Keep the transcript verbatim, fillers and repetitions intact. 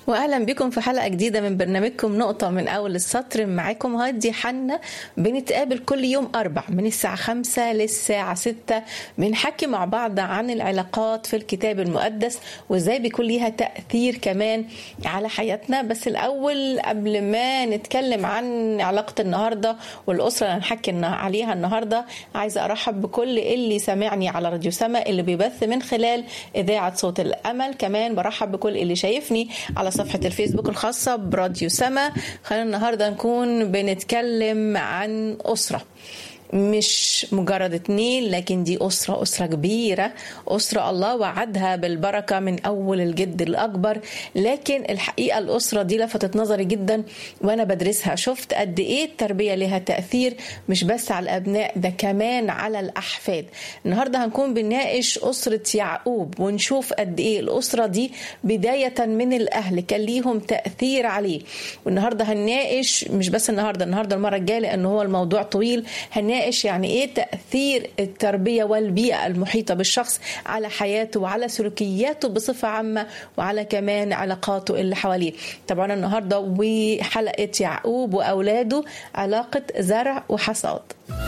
واهلا بكم في حلقه جديده من برنامجكم نقطه من اول السطر. معاكم هادي حنا. بنتقابل كل يوم اربع من الساعه خمسة للساعه ستة، بنحكي مع بعض عن العلاقات في الكتاب المقدس وازاي بيكون ليها تاثير كمان على حياتنا. بس الاول قبل ما نتكلم عن علاقه النهارده والاسره اللي هنحكي عليها النهارده، عايزه ارحب بكل اللي سامعني على راديو سما اللي بيبث من خلال اذاعه صوت الامل. كمان برحب بكل اللي شايفني على صفحة الفيسبوك الخاصة براديو سما. خلينا النهاردة نكون بنتكلم عن أسرة، مش مجرد اتنين، لكن دي أسرة أسرة كبيرة، أسرة الله وعدها بالبركة من أول الجد الأكبر. لكن الحقيقة الأسرة دي لفتت نظري جدا وأنا بدرسها، شفت قد إيه التربية لها تأثير مش بس على الأبناء، ده كمان على الأحفاد. النهاردة هنكون بنناقش أسرة يعقوب ونشوف قد إيه الأسرة دي بداية من الأهل كان ليهم تأثير عليه. والنهاردة هنناقش مش بس النهاردة النهاردة المرة الجاية لأنه هو الموضوع طويل، هنناقش يعني ايه تأثير التربية والبيئة المحيطة بالشخص على حياته وعلى سلوكياته بصفة عامة وعلى كمان علاقاته اللي حواليه. طبعا النهاردة وحلقة يعقوب وأولاده علاقة زرع وحصاد.